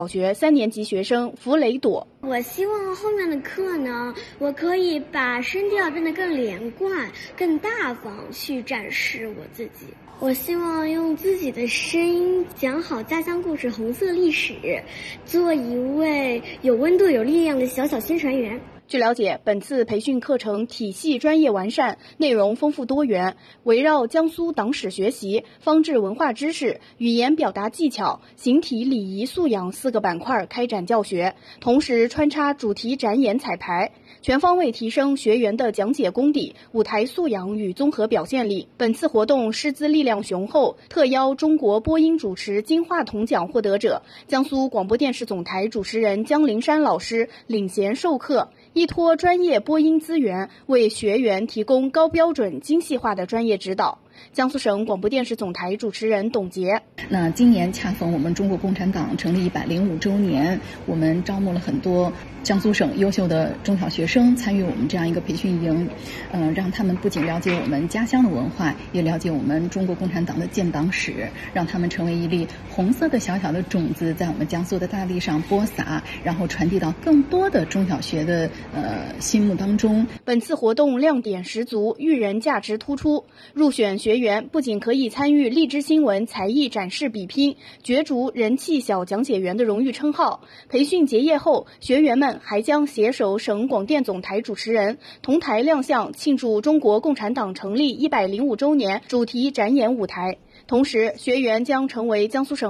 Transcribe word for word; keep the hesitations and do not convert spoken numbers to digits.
小学三年级学生弗雷朵。 我希望后面的课呢，我可以把声调变得更连贯、更大方，去展示我自己。我希望用自己的声音讲好家乡故事、红色历史，做一位有温度、有力量的小小宣传员。 据了解，本次培训课程体系专业完善，内容丰富多元，围绕江苏党史学习、方志文化知识、语言表达技巧、形体礼仪素养四个板块开展教学，同时穿插主题展演彩排，全方位提升学员的讲解功底、舞台素养与综合表现力。本次活动师资力量雄厚，特邀中国播音主持金话筒奖获得者、江苏广播电视总台主持人姜灵山老师领衔授课，依托专业播音资源，为学员提供高标准、精细化的专业指导。江苏省广播电视总台主持人董洁： 那今年恰逢我们中国共产党成立一百零五周年，我们招募了很多江苏省优秀的中小学生参与我们这样一个培训营，嗯、呃，让他们不仅了解我们家乡的文化，也了解我们中国共产党的建党史，让他们成为一粒红色的小小的种子，在我们江苏的大地上播撒，然后传递到更多的中小学的呃心目当中。 本次活动亮点十足，育人价值突出，入选学员不仅可以参与荔枝新闻才艺展示比拼，角逐人气小讲解员的荣誉称号。培训结业后，学员们还将携手省广电总台主持人同台亮相庆祝中国共产党成立一百零五周年主题展演舞台。同时，学员将成为江苏省